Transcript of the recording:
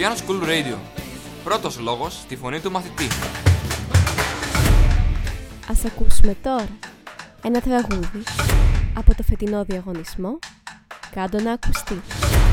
Piano School Radio. Πρώτος λόγος στη φωνή του μαθητή. Ας ακούσουμε τώρα ένα τραγούδι από το φετινό διαγωνισμό «Κάντο να ακουστεί».